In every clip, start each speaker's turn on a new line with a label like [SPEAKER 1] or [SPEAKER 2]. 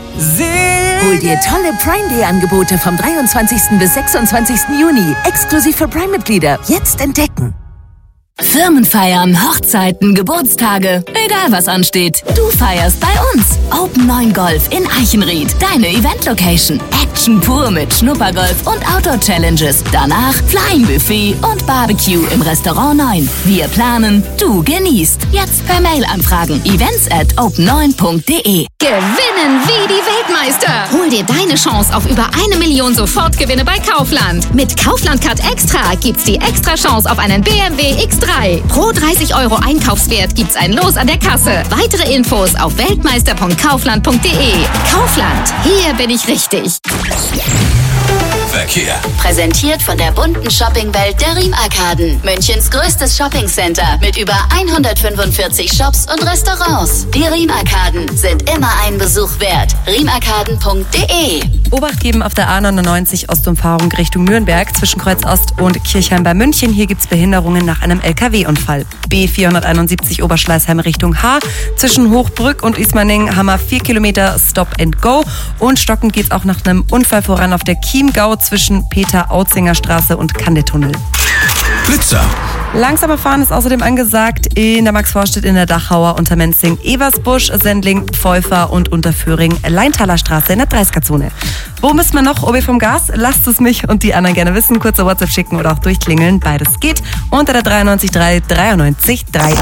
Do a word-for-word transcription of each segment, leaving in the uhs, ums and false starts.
[SPEAKER 1] Hol dir tolle Prime Day Angebote vom dreiundzwanzigsten bis sechsundzwanzigsten Juni. Exklusiv für Prime-Mitglieder. Jetzt entdecken.
[SPEAKER 2] Firmenfeiern, Hochzeiten, Geburtstage, egal was ansteht. Du feierst bei uns. Open neun Golf in Eichenried. Deine Event-Location. Action pur mit Schnuppergolf und Outdoor-Challenges. Danach Flying Buffet und Barbecue im Restaurant neun. Wir planen, du genießt. Jetzt per Mail anfragen. events at open neun punkt de.
[SPEAKER 3] Gewinnen wie die Weltmeister. Hol dir deine Chance auf über eine Million Sofortgewinne bei Kaufland. Mit Kaufland Card Extra gibt's die extra Chance auf einen B M W X drei. Pro dreißig Euro Einkaufswert gibt's ein Los an der Kasse. Weitere Infos auf weltmeister punkt kaufland punkt de. Kaufland, hier bin ich richtig.
[SPEAKER 4] Verkehr.
[SPEAKER 2] Präsentiert von der bunten Shoppingwelt der Riem-Arkaden. Münchens größtes Shoppingcenter mit über hundertfünfundvierzig Shops und Restaurants. Die Riem-Arkaden sind immer einen Besuch wert. riem arkaden punkt de.
[SPEAKER 5] Obacht geben auf der A neunundneunzig Ostumfahrung Richtung Nürnberg zwischen Kreuz Ost und Kirchheim bei München. Hier gibt's Behinderungen nach einem L K W-Unfall. B vierhunderteinundsiebzig Oberschleißheim Richtung Haar. Zwischen Hochbrück und Ismaning haben wir vier Kilometer Stop and Go. Und stockend geht's auch nach einem Unfall voran auf der Chiemgau zwischen Peter-Autzinger Straße und Kandetunnel.
[SPEAKER 4] Blitzer.
[SPEAKER 5] Langsamer Fahren ist außerdem angesagt in der Max-Vorstadt, in der Dachauer, Untermenzing, Eversbusch, Sendling, Pfeufer und Unterföhring, Leintaler Straße in der dreißiger-Zone. Wo müssen wir noch? O B vom Gas? Lasst es mich und die anderen gerne wissen. Kurze WhatsApp schicken oder auch durchklingeln. Beides geht unter der dreiundneunzig drei dreiundneunzig drei.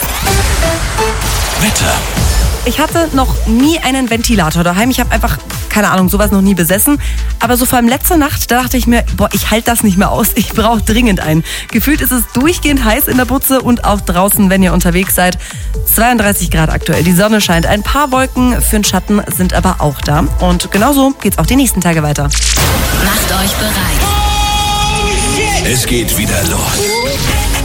[SPEAKER 4] Wetter.
[SPEAKER 5] Ich hatte noch nie einen Ventilator daheim. Ich habe einfach, keine Ahnung, sowas noch nie besessen. Aber so vor allem letzte Nacht, da dachte ich mir, boah, ich halte das nicht mehr aus. Ich brauche dringend einen. Gefühlt ist es durchgehend heiß in der Butze und auch draußen, wenn ihr unterwegs seid. zweiunddreißig Grad aktuell. Die Sonne scheint. Ein paar Wolken für den Schatten sind aber auch da. Und genauso geht's auch die nächsten Tage weiter.
[SPEAKER 2] Macht euch bereit.
[SPEAKER 4] Es geht wieder los.